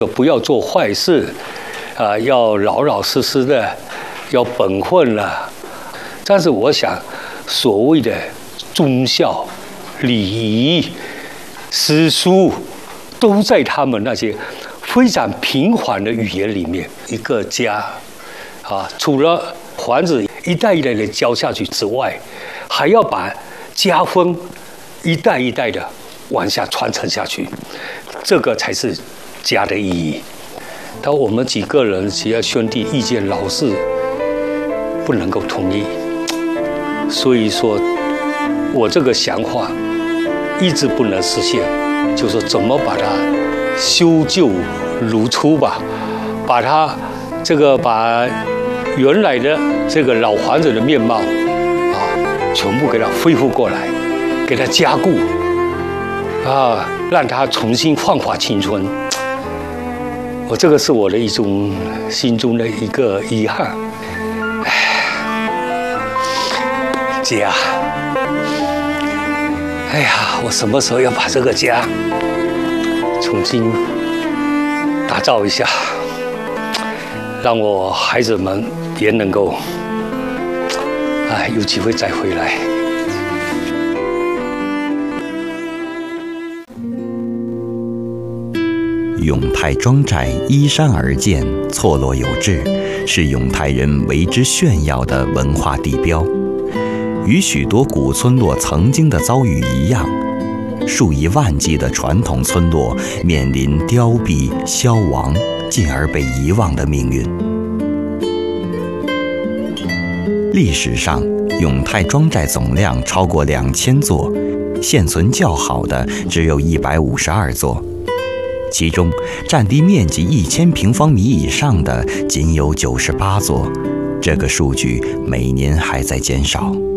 不要做坏事，要老老实实的，要本分了。但是我想，所谓的忠孝、礼仪、诗书，都在他们那些非常平缓的语言里面。一个家，除了房子一代一代的教下去之外，还要把家风一代一代的往下传承下去，这个才是家的意义。但我们几个人只要兄弟意见老是不能够统一，所以说我这个想法一直不能实现，就是说怎么把它修旧如初吧，把它把原来的这个老房子的面貌全部给它恢复过来，给它加固让它重新焕发青春。这个是我的一种心中的一个遗憾。家，哎呀，我什么时候要把这个家重新打造一下，让我孩子们也能够有机会再回来。 永泰庄寨依山而建，错落有致，是永泰人为之炫耀的文化地标。与许多古村落曾经的遭遇一样，数以万计的传统村落面临凋敝、消亡，进而被遗忘的命运。历史上，永泰庄寨总量超过2000座，现存较好的只有152座。其中，占地面积1000平方米以上的仅有98座，这个数据每年还在减少。